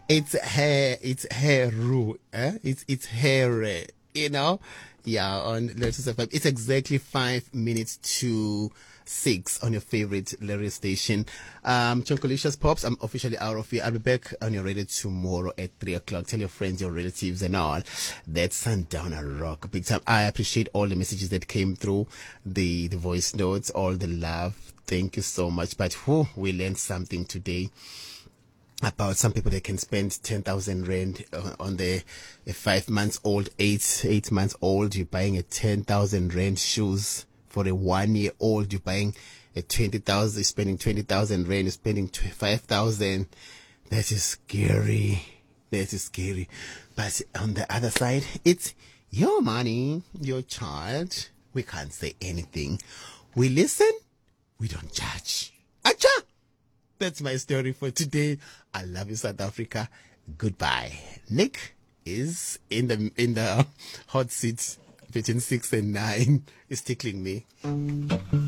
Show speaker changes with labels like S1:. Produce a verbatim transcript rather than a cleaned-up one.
S1: It's hair, it's hair rule, eh? It's, it's hair, eh, you know? Yeah, on Lotus F M. It's exactly five minutes to six on your favorite Larry station. Um, Chunkolicious Pops, I'm officially out of here. I'll be back on your radio tomorrow at three o'clock. Tell your friends, your relatives and all. That's Sundowner Rock. Big time. I appreciate all the messages that came through, the, the voice notes, all the love. Thank you so much. But whew, we learned something today about some people that can spend ten thousand rand uh, on the a five months old, eight, eight months old. You're buying a ten thousand rand shoes for a one year old. You're buying a twenty thousand, you're spending twenty thousand rand, you're spending five thousand. That is scary. That is scary. But on the other side, it's your money, your child. We can't say anything. We listen, we don't judge. Acha! That's my story for today. I love you, South Africa. Goodbye. Nick is in the in the hot seat between six and nine. It's tickling me.